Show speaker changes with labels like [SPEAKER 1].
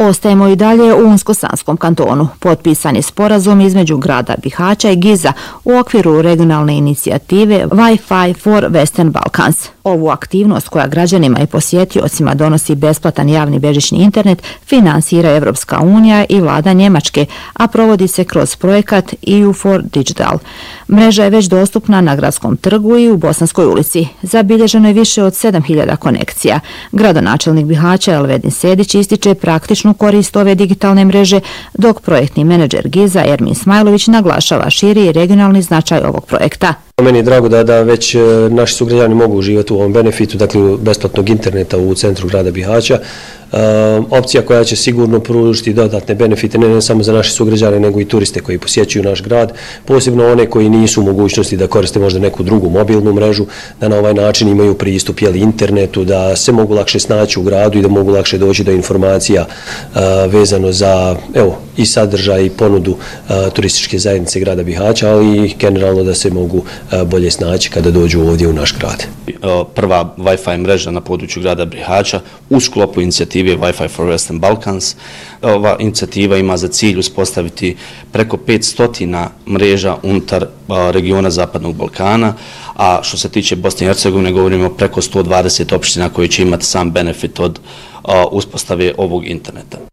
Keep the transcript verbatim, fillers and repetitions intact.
[SPEAKER 1] Ostajemo i dalje u Unsko-Sanskom kantonu. Potpisan je sporazum između grada Bihaća i Giza u okviru regionalne inicijative Wi-Fi for Western Balkans. Ovu aktivnost koja građanima i posjetiocima donosi besplatan javni bežični internet finansira Evropska unija i vlada Njemačke, a provodi se kroz projekat E U for Digital. Mreža je već dostupna na Gradskom trgu i u Bosanskoj ulici. Zabilježeno je više od sedam hiljada konekcija. Gradonačelnik Bihaća Elvedin Sedić ističe praktičnu korist ove digitalne mreže, dok projektni menadžer Giza Ermin Smajlović naglašava širi i regionalni značaj ovog projekta.
[SPEAKER 2] Meni je drago da, da već naši sugrađani mogu uživati u ovom benefitu, dakle besplatnog interneta u centru grada Bihaća. E, opcija koja će sigurno pružiti dodatne benefite ne, ne samo za naše sugrađane, nego i turiste koji posjećuju naš grad, posebno one koji nisu u mogućnosti da koriste možda neku drugu mobilnu mrežu, da na ovaj način imaju pristup jeli, internetu, da se mogu lakše snaći u gradu i da mogu lakše doći do informacija e, vezano za evo, i sadržaj i ponudu e, turističke zajednice grada Bihaća, ali i generalno da se mogu bolje snaći kada dođu ovdje u naš grad.
[SPEAKER 3] Prva Wi-Fi mreža na području grada Bihaća u sklopu inicijative Wi-Fi for Western Balkans. Ova inicijativa ima za cilj uspostaviti preko petsto mreža unutar regiona Zapadnog Balkana, a što se tiče Bosne i Hercegovine govorimo preko sto dvadeset opština koji će imati sam benefit od uspostave ovog interneta.